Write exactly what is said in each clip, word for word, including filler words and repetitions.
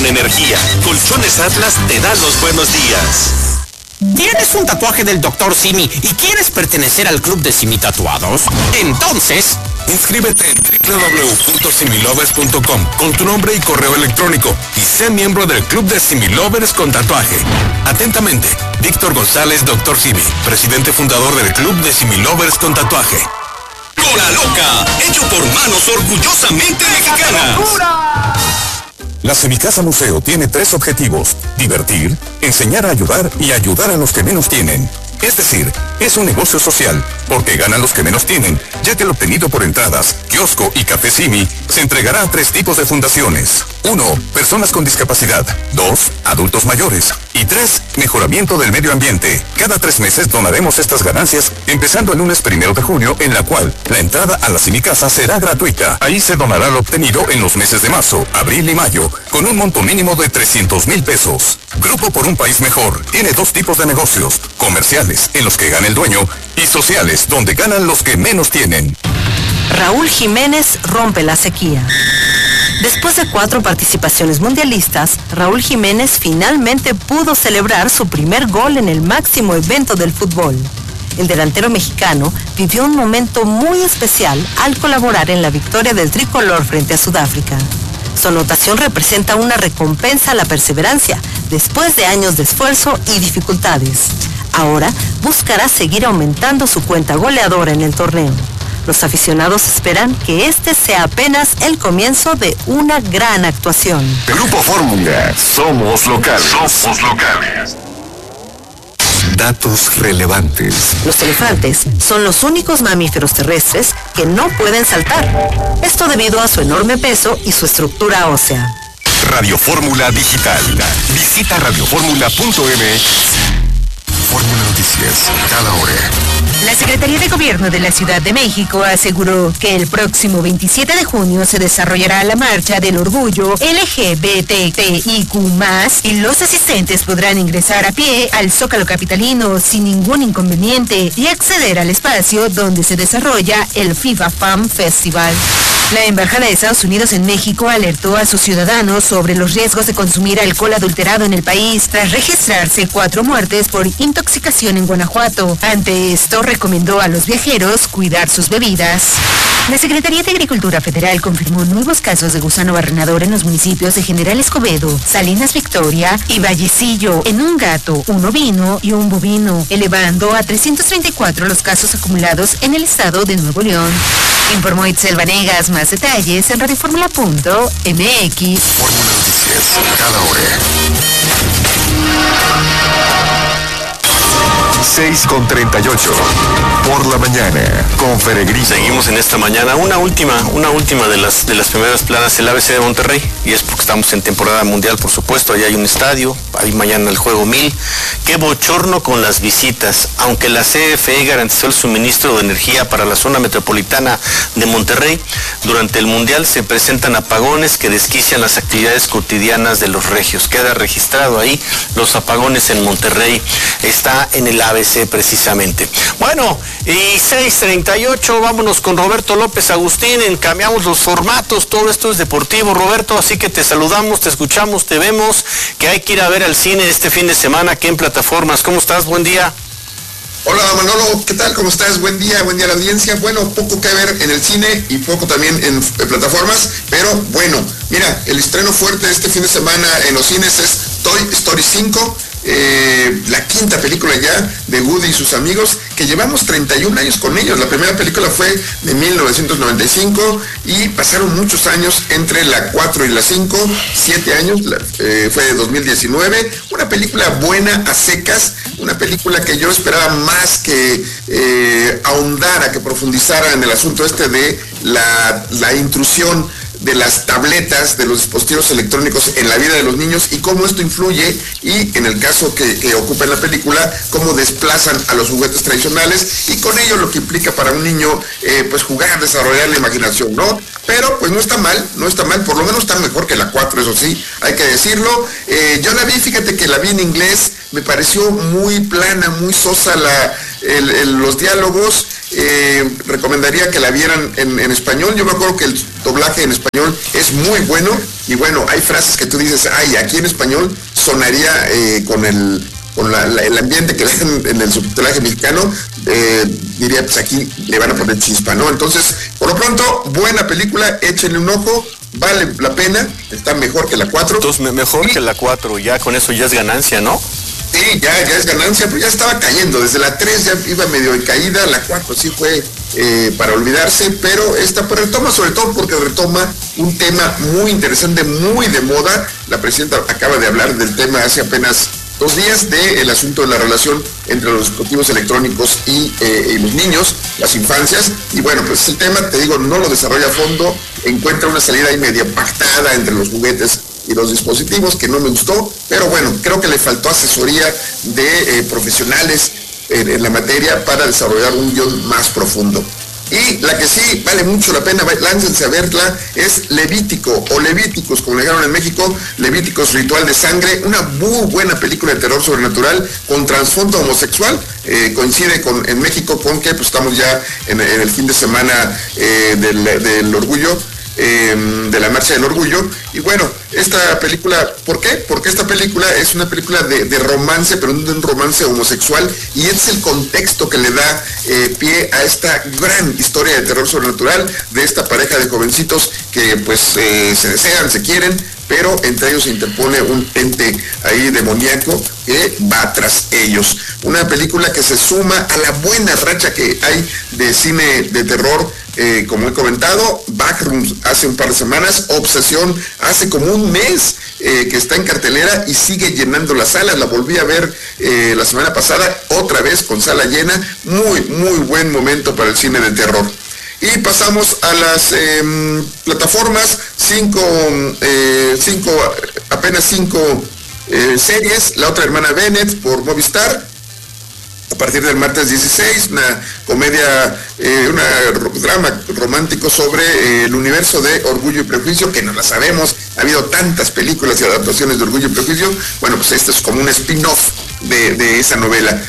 con energía. Colchones Atlas te dan los buenos días. ¿Tienes un tatuaje del doctor Simi y quieres pertenecer al club de Simi Tatuados? Entonces, inscríbete en doble u doble u doble u punto similovers punto com con tu nombre y correo electrónico y sé miembro del club de Similovers con tatuaje. Atentamente, Víctor González, doctor Simi, presidente fundador del club de Similovers con tatuaje. Hora Loca, hecho por manos orgullosamente mexicanas. La Semicasa Museo tiene tres objetivos: divertir, enseñar a ayudar y ayudar a los que menos tienen. Es decir, es un negocio social, porque ganan los que menos tienen, ya que el obtenido por entradas, kiosco y café Simi se entregará a tres tipos de fundaciones. Uno, personas con discapacidad. Dos, adultos mayores. Y tres, mejoramiento del medio ambiente. Cada tres meses donaremos estas ganancias, empezando el lunes primero de junio, en la cual la entrada a la Semicasa será gratuita. Ahí se donará lo obtenido en los meses de marzo, abril y mayo, con un monto mínimo de trescientos mil pesos. Grupo por un País Mejor tiene dos tipos de negocios: comerciales, en los que gana el dueño, y sociales, donde ganan los que menos tienen. Raúl Jiménez rompe la sequía. Después de cuatro participaciones mundialistas, Raúl Jiménez finalmente pudo celebrar su primer gol en el máximo evento del fútbol. El delantero mexicano vivió un momento muy especial al colaborar en la victoria del tricolor frente a Sudáfrica. Su anotación representa una recompensa a la perseverancia después de años de esfuerzo y dificultades. Ahora buscará seguir aumentando su cuenta goleadora en el torneo. Los aficionados esperan que este sea apenas el comienzo de una gran actuación. Grupo Fórmula, somos locales. Somos locales. Datos relevantes. Los elefantes son los únicos mamíferos terrestres que no pueden saltar. Esto debido a su enorme peso y su estructura ósea. Radio Fórmula Digital. Visita radioformula punto m x. Fórmula Noticias, cada hora. La Secretaría de Gobierno de la Ciudad de México aseguró que el próximo veintisiete de junio se desarrollará la Marcha del Orgullo L G B T I Q más, y los asistentes podrán ingresar a pie al Zócalo capitalino sin ningún inconveniente y acceder al espacio donde se desarrolla el FIFA Fan Festival. La Embajada de Estados Unidos en México alertó a sus ciudadanos sobre los riesgos de consumir alcohol adulterado en el país tras registrarse cuatro muertes por intoxicación en Guanajuato. Ante esto, recomendó a los viajeros cuidar sus bebidas. La Secretaría de Agricultura Federal confirmó nuevos casos de gusano barrenador en los municipios de General Escobedo, Salinas Victoria y Vallecillo, en un gato, un ovino y un bovino, elevando a trescientos treinta y cuatro los casos acumulados en el estado de Nuevo León. Informó Itzel Vanegas. Más detalles en radioformula punto m x. Fórmula Noticias, cada hora. seis con treinta y ocho. Por la mañana, con Peregrino. Seguimos en esta mañana. Una última, una última de las de las primeras planas, el A B C de Monterrey. Y es porque estamos en temporada mundial, por supuesto. Allá hay un estadio, hay mañana el juego mil. Qué bochorno con las visitas. Aunque la C F E garantizó el suministro de energía para la zona metropolitana de Monterrey, durante el mundial se presentan apagones que desquician las actividades cotidianas de los regios. Queda registrado ahí los apagones en Monterrey. Está en el A B C precisamente. Bueno, y seis treinta y ocho, vámonos con Roberto López Agustín, en cambiamos los formatos, todo esto es deportivo, Roberto, así que te saludamos, te escuchamos, te vemos, que hay que ir a ver al cine este fin de semana, aquí en plataformas. ¿Cómo estás? Buen día. Hola Manolo, ¿qué tal? ¿Cómo estás? Buen día, buen día a la audiencia. Bueno, poco que ver en el cine y poco también en, en plataformas, pero bueno, mira, el estreno fuerte de este fin de semana en los cines es Toy Story cinco, eh, la quinta película ya de Woody y sus amigos, que llevamos treinta y un años con ellos. La primera película fue de mil novecientos noventa y cinco y pasaron muchos años entre la cuatro y la cinco, siete años, la, eh, fue de dos mil diecinueve, una película buena a secas, una película que yo esperaba más que eh, ahondara, que profundizara en el asunto este de la, la intrusión de las tabletas, de los dispositivos electrónicos en la vida de los niños y cómo esto influye, y en el caso que, que ocupa en la película, cómo desplazan a los juguetes tradicionales y con ello lo que implica para un niño eh, pues jugar, desarrollar la imaginación, ¿no? pero pues no está mal, no está mal, por lo menos está mejor que la cuatro, eso sí, hay que decirlo. Eh, yo la vi, fíjate que la vi en inglés, me pareció muy plana, muy sosa la, el, el, los diálogos. Eh, recomendaría que la vieran en, en español. Yo me acuerdo que el doblaje en español es muy bueno, y bueno, hay frases que tú dices, ay, aquí en español sonaría eh, con el con la, la, el ambiente que le dan en el subtitulaje mexicano, eh, diría, pues aquí le van a poner chispa, ¿no? Entonces, por lo pronto, buena película, échenle un ojo, vale la pena, está mejor que la cuatro. Entonces, me, mejor sí. que la cuatro, ya con eso ya es ganancia, ¿no? Sí, ya, ya es ganancia, pero ya estaba cayendo, desde la tres ya iba medio en caída, la cuatro sí fue eh, para olvidarse, pero esta pues, retoma sobre todo porque retoma un tema muy interesante, muy de moda. La presidenta acaba de hablar del tema hace apenas dos días del asunto de la relación entre los dispositivos electrónicos y, eh, y los niños, las infancias, y bueno, pues el tema, te digo, no lo desarrolla a fondo, encuentra una salida ahí media pactada entre los juguetes y los dispositivos que no me gustó, pero bueno, creo que le faltó asesoría de eh, profesionales en, en la materia para desarrollar un guión más profundo. Y la que sí vale mucho la pena, láncense a verla, es Levítico, o Levíticos, como le llamaron en México, Levíticos Ritual de Sangre, una muy buena película de terror sobrenatural con trasfondo homosexual, eh, coincide con, en México con que pues, estamos ya en, en el fin de semana eh, del, del orgullo, eh, de la Marcha del Orgullo, y bueno, esta película, ¿por qué? Porque esta película es una película de, de romance, pero no de un romance homosexual, y es el contexto que le da eh, pie a esta gran historia de terror sobrenatural de esta pareja de jovencitos que pues eh, se desean, se quieren, pero entre ellos se interpone un ente ahí demoníaco que va tras ellos. Una película que se suma a la buena racha que hay de cine de terror, eh, como he comentado, Backrooms hace un par de semanas, Obsesión hace como un mes eh, que está en cartelera y sigue llenando las salas. La volví a ver eh, la semana pasada, otra vez con sala llena. Muy, muy buen momento para el cine de terror. Y pasamos a las eh, plataformas, cinco, eh, cinco, apenas cinco eh, series. La otra hermana Bennett por Movistar, a partir del martes dieciséis, una comedia, eh, un drama romántico sobre eh, el universo de Orgullo y Prejuicio, que no la sabemos, ha habido tantas películas y adaptaciones de Orgullo y Prejuicio. Bueno, pues esto es como un spin-off de, de esa novela.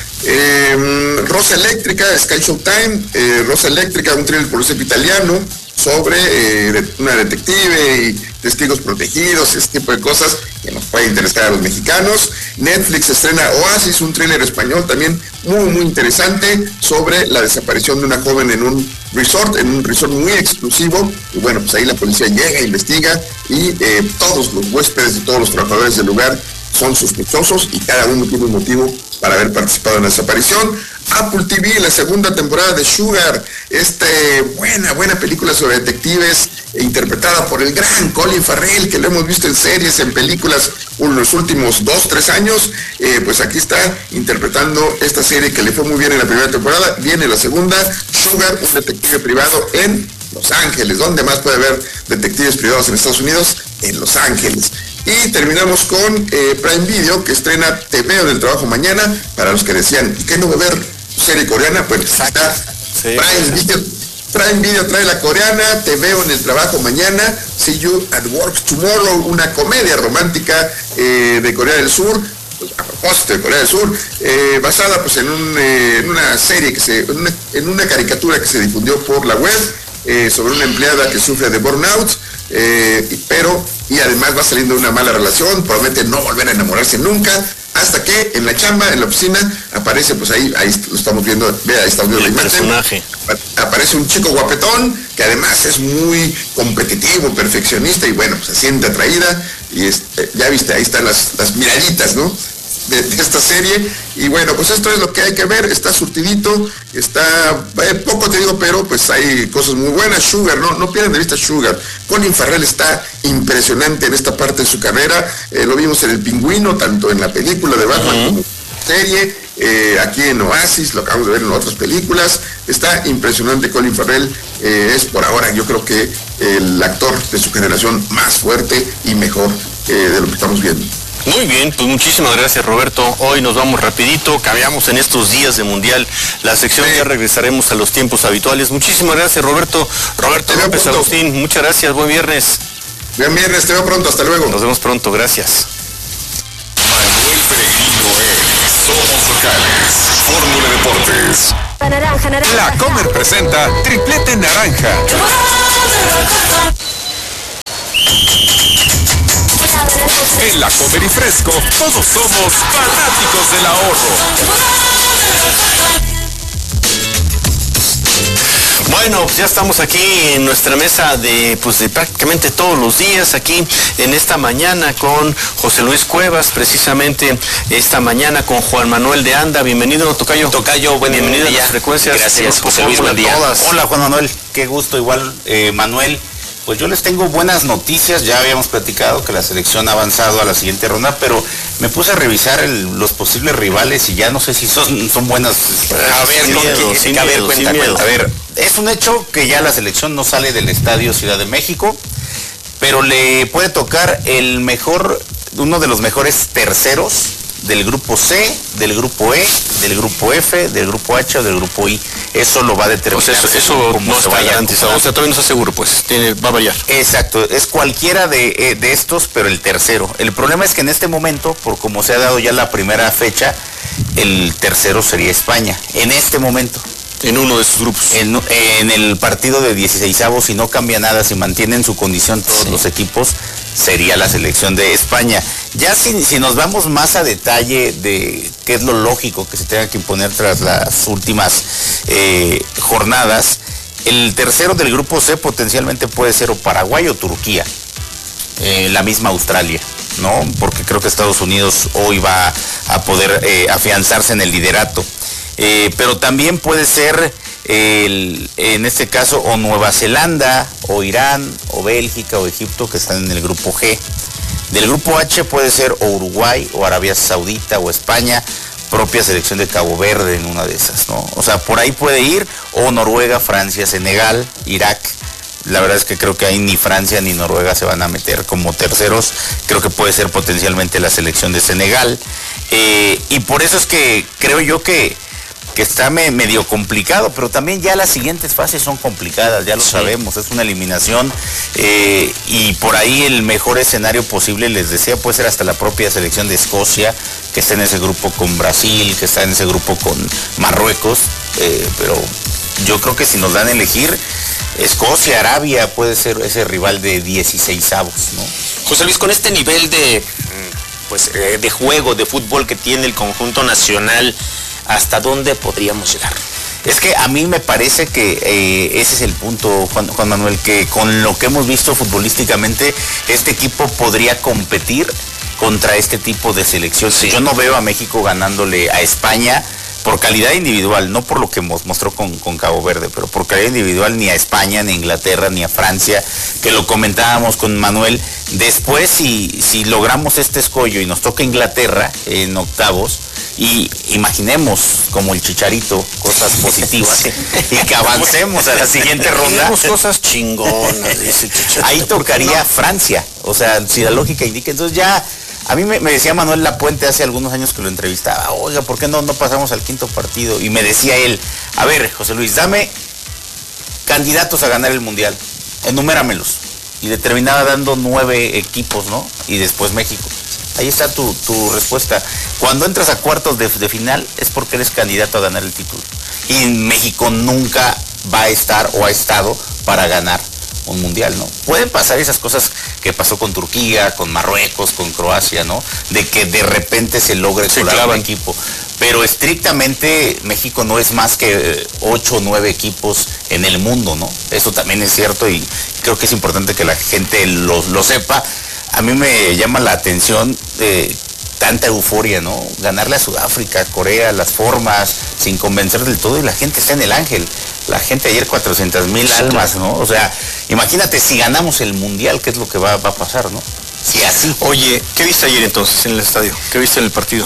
Eh, Rosa Eléctrica, Sky Showtime, eh, Rosa Eléctrica, un thriller policíaco italiano sobre eh, una detective y testigos protegidos, ese tipo de cosas que nos puede interesar a los mexicanos. Netflix estrena Oasis, un thriller español también muy muy interesante sobre la desaparición de una joven en un resort, en un resort muy exclusivo, y bueno, pues ahí la policía llega, investiga, y eh, todos los huéspedes y todos los trabajadores del lugar son sospechosos y cada uno tiene un motivo para haber participado en la desaparición. Apple T V, la segunda temporada de Sugar, esta buena, buena película sobre detectives, interpretada por el gran Colin Farrell, que lo hemos visto en series, en películas, en los últimos dos, tres años, eh, pues aquí está interpretando esta serie que le fue muy bien en la primera temporada. Viene la segunda, Sugar, un detective privado en Los Ángeles. ¿Dónde más puede haber detectives privados en Estados Unidos? En Los Ángeles. Y terminamos con eh, Prime Video, que estrena Te Veo en el Trabajo Mañana, para los que decían, ¿y qué no va a ver serie coreana? Pues está sí, Prime Video. Prime Video trae la coreana, Te Veo en el Trabajo Mañana, See You at Work Tomorrow, una comedia romántica eh, de Corea del Sur, pues, a propósito de Corea del Sur, eh, basada pues en, un, eh, en una serie, que se, en una, en una caricatura que se difundió por la web, eh, sobre una empleada que sufre de burnout, eh, pero, y además va saliendo de una mala relación, promete no volver a enamorarse nunca, hasta que en la chamba, en la oficina, aparece, pues ahí, ahí lo estamos viendo, vea, ahí estamos viendo el la imagen. Personaje. Aparece un chico guapetón, que además es muy competitivo, perfeccionista, y bueno, pues se siente atraída, y es, ya viste, ahí están las, las miraditas, ¿no? De, de esta serie. Y bueno, pues esto es lo que hay que ver. Está surtidito, está eh, poco te digo, pero pues hay cosas muy buenas. Sugar, no, no pierdan de vista Sugar. Colin Farrell está impresionante en esta parte de su carrera, eh, lo vimos en El Pingüino, tanto en la película de Batman uh-huh. como en la serie, eh, aquí en Oasis, lo acabamos de ver en otras películas. Está impresionante Colin Farrell, eh, es por ahora yo creo que el actor de su generación más fuerte y mejor eh, de lo que estamos viendo. Muy bien, pues muchísimas gracias, Roberto. Hoy nos vamos rapidito, cambiamos en estos días de Mundial la sección, sí. Ya regresaremos a los tiempos habituales. Muchísimas gracias, Roberto. Roberto López Agustín, muchas gracias, buen viernes. Buen viernes, te veo pronto, hasta luego. Nos vemos pronto, gracias. Manuel Peregrino en Somos Locales, Fórmula Deportes. Naranja, naranja. La Comer presenta Triplete Naranja. En La Comer y Fresco, todos somos fanáticos del ahorro. Bueno, pues ya estamos aquí en nuestra mesa de, pues de prácticamente todos los días, aquí en esta mañana con José Luis Cuevas, precisamente esta mañana con Juan Manuel de Anda. Bienvenido, Tocayo. Tocayo, buen Bienvenido día. a las frecuencias. Gracias, José Luis, buen día. Todas. Hola, Juan Manuel, qué gusto, igual, eh, Manuel. Pues yo les tengo buenas noticias, ya habíamos platicado que la selección ha avanzado a la siguiente ronda, pero me puse a revisar el, los posibles rivales y ya no sé si son, son buenas. A ver, sin miedo, sin a ver, miedo, cuenta, sin miedo. cuenta. A ver, es un hecho que ya la selección no sale del Estadio Ciudad de México, pero le puede tocar el mejor, uno de los mejores terceros del grupo C, del grupo E, del grupo F, del grupo H o del grupo I. Eso lo va a determinar. O sea, eso, eso no está garantizado, o sea, todavía no está seguro, pues, tiene, va a variar. Exacto, es cualquiera de, de estos, pero el tercero. El problema es que en este momento, por como se ha dado ya la primera fecha, el tercero sería España, en este momento. En uno de sus grupos. En, en el partido de dieciseisavos, si no cambia nada, si mantienen su condición todos sí. los equipos, sería la selección de España. Ya si, si nos vamos más a detalle de qué es lo lógico que se tenga que imponer tras las últimas eh, jornadas, el tercero del grupo C potencialmente puede ser o Paraguay o Turquía, eh, la misma Australia, ¿no? Porque creo que Estados Unidos hoy va a poder eh, afianzarse en el liderato. Eh, pero también puede ser, el, en este caso, o Nueva Zelanda, o Irán, o Bélgica, o Egipto, que están en el grupo G. Del grupo H puede ser o Uruguay, o Arabia Saudita, o España, propia selección de Cabo Verde en una de esas, ¿no? O sea, por ahí puede ir, o Noruega, Francia, Senegal, Irak. La verdad es que creo que ahí ni Francia ni Noruega se van a meter como terceros. Creo que puede ser potencialmente la selección de Senegal. Eh, y por eso es que creo yo que que está me, medio complicado, pero también ya las siguientes fases son complicadas, ya lo sí. sabemos, es una eliminación eh, y por ahí el mejor escenario posible, les decía, puede ser hasta la propia selección de Escocia, que está en ese grupo con Brasil, que está en ese grupo con Marruecos, eh, pero yo creo que si nos dan a elegir, Escocia, Arabia puede ser ese rival de dieciseisavos, ¿no? José Luis, con este nivel de, pues, de juego, de fútbol que tiene el conjunto nacional, ¿hasta dónde podríamos llegar? Es que a mí me parece que eh, ese es el punto, Juan, Juan Manuel, que con lo que hemos visto futbolísticamente, este equipo podría competir contra este tipo de selección. Sí. Yo no veo a México ganándole a España por calidad individual, no por lo que mostró con, con Cabo Verde, pero por calidad individual ni a España, ni a Inglaterra, ni a Francia, que lo comentábamos con Manuel. Después, si, si logramos este escollo y nos toca Inglaterra en octavos, y imaginemos como el Chicharito cosas positivas y que avancemos a la siguiente ronda, cosas chingonas, dice Chicharito. Ahí tocaría Francia, o sea, si la lógica indica. Entonces ya, a mí me, me decía Manuel Lapuente hace algunos años que lo entrevistaba, oiga, ¿por qué no, no pasamos al quinto partido? Y me decía él, a ver, José Luis, dame candidatos a ganar el Mundial, enuméramelos. Y le terminaba dando nueve equipos, ¿no? Y después México. Ahí está tu, tu respuesta. Cuando entras a cuartos de, de final es porque eres candidato a ganar el título. Y México nunca va a estar o ha estado para ganar un mundial, ¿no? Pueden pasar esas cosas que pasó con Turquía, con Marruecos, con Croacia, ¿no? De que de repente se logre colar un equipo. Pero estrictamente México no es más que ocho o nueve equipos en el mundo, ¿no? Eso también es cierto y creo que es importante que la gente lo, lo sepa. A mí me llama la atención eh, tanta euforia, ¿no? Ganarle a Sudáfrica, a Corea, las formas, sin convencer del todo, y la gente está en el ángel. La gente ayer cuatrocientas mil sí, almas, ¿no? O sea, imagínate si ganamos el Mundial, ¿qué es lo que va, va a pasar, no? Si así. Oye, ¿qué viste ayer entonces en el estadio? ¿Qué viste en el partido?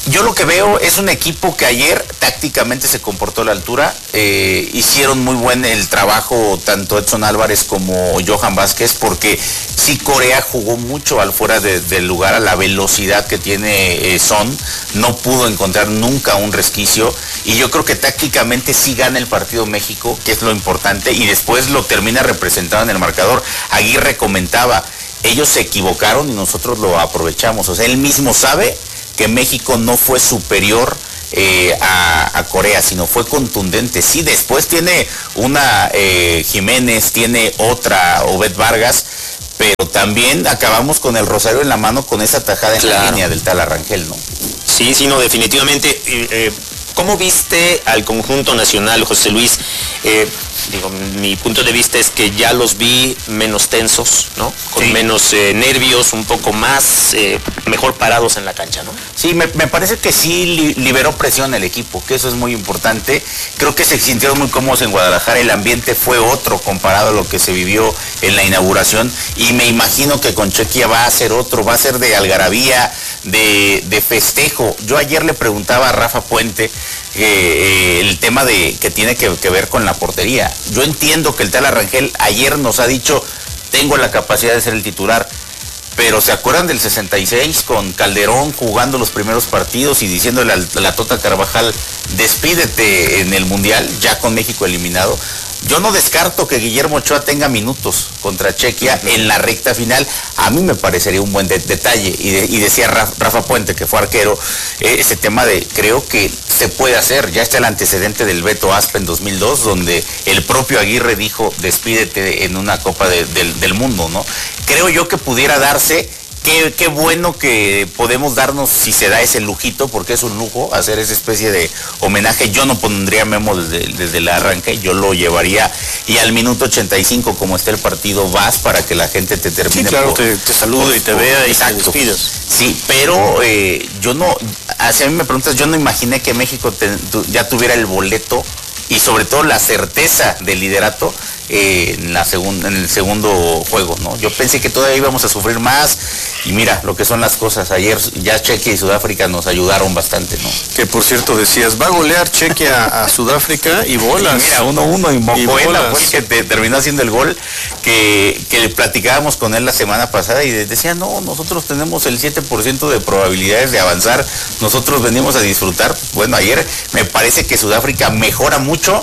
Yo lo que veo es un equipo que ayer tácticamente se comportó a la altura, eh, hicieron muy buen el trabajo tanto Edson Álvarez como Johan Vázquez, porque sí Corea jugó mucho al fuera de, del lugar, a la velocidad que tiene eh, Son, no pudo encontrar nunca un resquicio, y yo creo que tácticamente sí gana el partido México, que es lo importante, y después lo termina representado en el marcador. Aguirre comentaba, ellos se equivocaron y nosotros lo aprovechamos, o sea, él mismo sabe que México no fue superior eh, a, a Corea, sino fue contundente. Sí, después tiene una eh, Jiménez, tiene otra Obed Vargas, pero también acabamos con el rosario en la mano con esa tajada en claro. la línea del tal Arrangel, ¿no? Sí, sí, no, definitivamente. Eh, eh, ¿Cómo viste al conjunto nacional, José Luis? Eh, digo, mi punto de vista es que ya los vi menos tensos, ¿no? Con sí. menos eh, nervios, un poco más, eh, mejor parados en la cancha, ¿no? Sí, me, me parece que sí li, liberó presión el equipo, que eso es muy importante. Creo que se sintieron muy cómodos en Guadalajara, el ambiente fue otro comparado a lo que se vivió en la inauguración, y me imagino que con Chequia va a ser otro, va a ser de algarabía, de, de festejo. Yo ayer le preguntaba a Rafa Puente, Eh, eh, el tema de que tiene que, que ver con la portería. Yo entiendo que el tal Arrangel ayer nos ha dicho, tengo la capacidad de ser el titular, pero ¿se acuerdan del sesenta y seis con Calderón jugando los primeros partidos y diciéndole a la, la Tota Carvajal, despídete en el Mundial, ya con México eliminado? Yo no descarto que Guillermo Ochoa tenga minutos contra Chequia en la recta final. A mí me parecería un buen de detalle. Y, de, y decía Rafa, Rafa Puente, que fue arquero, eh, ese tema de, creo que se puede hacer. Ya está el antecedente del Beto Aspe en dos mil dos, donde el propio Aguirre dijo, despídete en una Copa de, del, del Mundo, ¿no? Creo yo que pudiera darse. Qué, qué bueno que podemos darnos, si se da ese lujito, porque es un lujo hacer esa especie de homenaje. Yo no pondría a Memo desde, desde el arranque, yo lo llevaría, y al minuto ochenta y cinco, como está el partido, vas para que la gente te termine. Sí, claro, por, te, te salude por, y te por, vea y exacto. Te despidas. Sí, pero eh, yo no, si a mí me preguntas, yo no imaginé que México te, tu, ya tuviera el boleto y sobre todo la certeza del liderato eh, en, la segunda, en el segundo juego, ¿no? Yo pensé que todavía íbamos a sufrir más, y mira lo que son las cosas. Ayer ya Chequia y Sudáfrica nos ayudaron bastante, ¿no? Que por cierto decías, va a golear Chequia a, a Sudáfrica y bolas. Y mira, uno uno y Mocoena fue el que te, terminó haciendo el gol, que, que platicábamos con él la semana pasada y decía, no, nosotros tenemos el siete por ciento de probabilidades de avanzar, nosotros venimos a disfrutar. Bueno, ayer me parece que Sudáfrica mejora mucho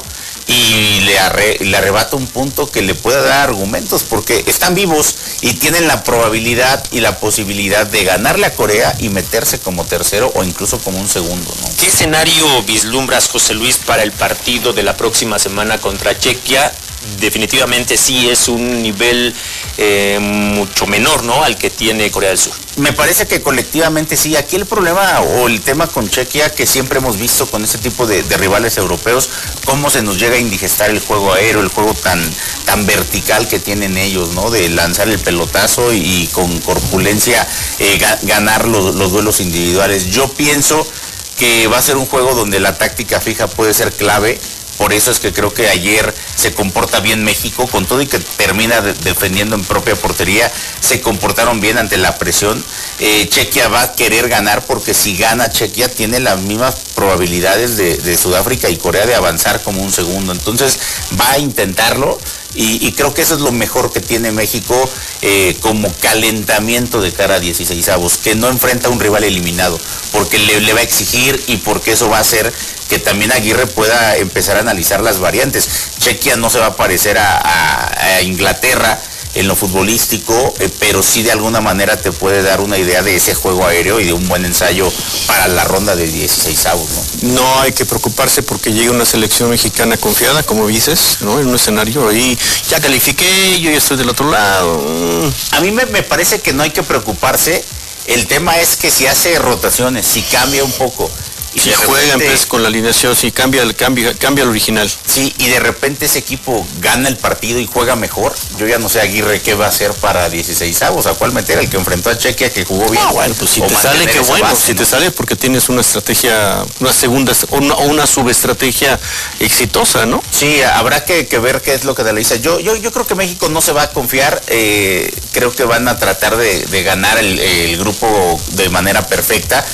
y le, arre, le arrebata un punto que le pueda dar argumentos, porque están vivos y tienen la probabilidad y la posibilidad de ganarle a Corea y meterse como tercero o incluso como un segundo, ¿no? ¿Qué escenario vislumbras, José Luis, para el partido de la próxima semana contra Chequia? Definitivamente sí es un nivel eh, mucho menor, ¿no?, al que tiene Corea del Sur. Me parece que colectivamente sí. Aquí el problema o el tema con Chequia, que siempre hemos visto con este tipo de, de rivales europeos, cómo se nos llega a indigestar el juego aéreo, el juego tan, tan vertical que tienen ellos, ¿no?, de lanzar el pelotazo y, y con corpulencia eh, ga, ganar los, los duelos individuales. Yo pienso que va a ser un juego donde la táctica fija puede ser clave. Por eso es que creo que ayer se comporta bien México, con todo y que termina de, defendiendo en propia portería, se comportaron bien ante la presión. Eh, Chequia va a querer ganar, porque si gana Chequia tiene las mismas probabilidades de, de Sudáfrica y Corea de avanzar como un segundo. Entonces va a intentarlo. Y, y creo que eso es lo mejor que tiene México eh, como calentamiento de cara a dieciseisavos, que no enfrenta a un rival eliminado, porque le, le va a exigir y porque eso va a hacer que también Aguirre pueda empezar a analizar las variantes. Chequia no se va a parecer a, a, a Inglaterra en lo futbolístico, eh, pero sí de alguna manera te puede dar una idea de ese juego aéreo y de un buen ensayo para la ronda de dieciseisavos, ¿no? No hay que preocuparse porque llega una selección mexicana confiada, como dices, ¿no?, en un escenario ahí, ya califiqué, yo ya estoy del otro lado. A mí me, me parece que no hay que preocuparse. El tema es que si hace rotaciones, si cambia un poco, y si juegan pues con la alineación, si cambia el cambio, cambia el original. Sí, y de repente ese equipo gana el partido y juega mejor. Yo ya no sé Aguirre qué va a hacer para dieciseisavos, a cuál meter, el que enfrentó a Chequia, que jugó bien. Ah, bueno, pues si te sale, qué bueno, base, si ¿no? te sale porque tienes una estrategia, una segunda o una, una subestrategia exitosa, ¿no? Sí, habrá que, que ver qué es lo que realiza. Yo, yo, yo creo que México no se va a confiar, eh, creo que van a tratar de, de ganar el, el grupo de manera perfecta.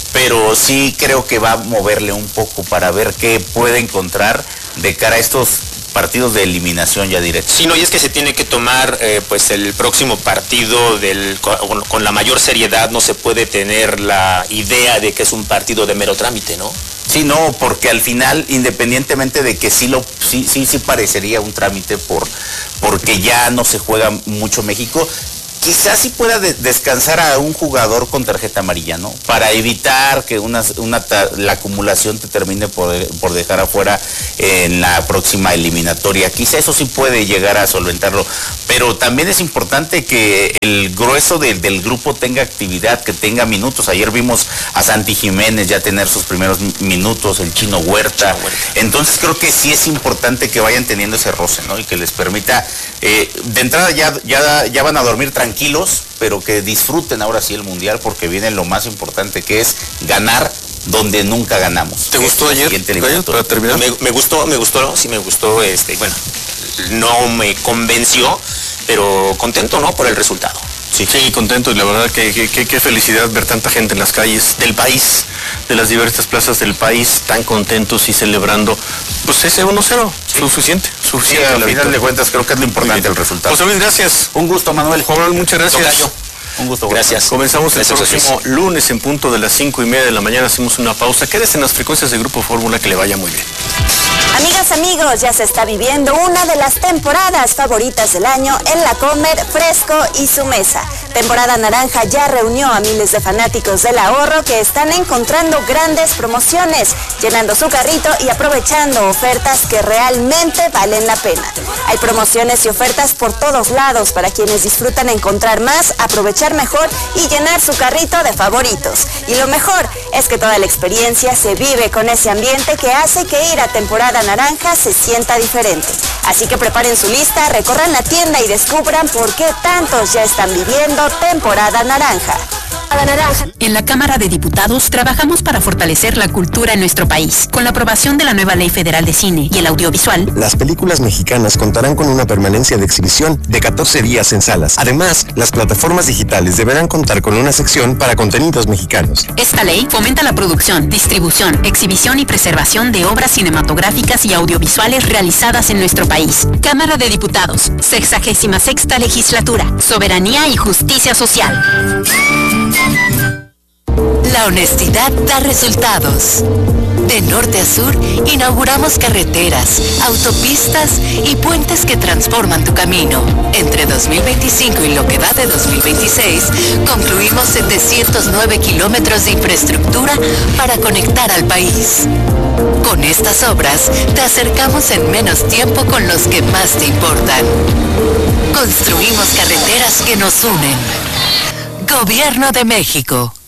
pero sí creo que va a moverle un poco para ver qué puede encontrar de cara a estos partidos de eliminación ya directa. Sí, no, y es que se tiene que tomar eh, pues el próximo partido del, con, con la mayor seriedad. No se puede tener la idea de que es un partido de mero trámite, ¿no? Sí, no, porque al final, independientemente de que sí lo sí sí sí parecería un trámite por porque ya no se juega mucho México, quizás sí pueda de descansar a un jugador con tarjeta amarilla, ¿no? Para evitar que una, una la acumulación te termine por, por dejar afuera en la próxima eliminatoria. Quizá eso sí puede llegar a solventarlo, pero también es importante que el grueso de, del grupo tenga actividad, que tenga minutos. Ayer vimos a Santi Jiménez ya tener sus primeros minutos, el Chino Huerta. Entonces creo que sí es importante que vayan teniendo ese roce, ¿no? Y que les permita, eh, de entrada ya, ya, ya van a dormir tranquilos. tranquilos, pero que disfruten ahora sí el Mundial, porque viene lo más importante, que es ganar donde nunca ganamos. ¿Te gustó ayer, Gallo, para terminar? Me, me gustó, me gustó, sí me gustó, este, bueno, no me convenció, pero contento, ¿no?, por el resultado. Sí, sí, contento, y la verdad que qué felicidad ver tanta gente en las calles del país, de las diversas plazas del país, tan contentos y celebrando, pues ese uno cero, sí. suficiente, suficiente. Sí, al final de cuentas creo que es lo importante el resultado. José Luis, gracias. Un gusto, Manuel. Juan Manuel, muchas gracias. Tocayo. Un gusto. Gracias. Comenzamos gracias, el próximo gracias. lunes en punto de las cinco y media de la mañana, hacemos una pausa. Quédese en las frecuencias de Grupo Fórmula, que le vaya muy bien. Amigas, amigos, ya se está viviendo una de las temporadas favoritas del año en La Comer, Fresco y Su Mesa. Temporada naranja ya reunió a miles de fanáticos del ahorro que están encontrando grandes promociones, llenando su carrito y aprovechando ofertas que realmente valen la pena. Hay promociones y ofertas por todos lados para quienes disfrutan encontrar más, aprovechar mejor y llenar su carrito de favoritos. Y lo mejor es que toda la experiencia se vive con ese ambiente que hace que ir a temporada naranja se sienta diferente. Así que preparen su lista, recorran la tienda y descubran por qué tantos ya están viviendo temporada naranja. En la Cámara de Diputados trabajamos para fortalecer la cultura en nuestro país. Con la aprobación de la nueva Ley Federal de Cine y el Audiovisual, las películas mexicanas contarán con una permanencia de exhibición de catorce días en salas. Además, las plataformas digitales deberán contar con una sección para contenidos mexicanos. Esta ley fomenta la producción, distribución, exhibición y preservación de obras cinematográficas y audiovisuales realizadas en nuestro país. Cámara de Diputados, sexagésima sexta legislatura, soberanía y justicia social. La honestidad da resultados. De norte a sur, inauguramos carreteras, autopistas y puentes que transforman tu camino. Entre dos mil veinticinco y lo que va de dos mil veintiséis, concluimos setecientos nueve kilómetros de infraestructura para conectar al país. Con estas obras, te acercamos en menos tiempo con los que más te importan. Construimos carreteras que nos unen. Gobierno de México.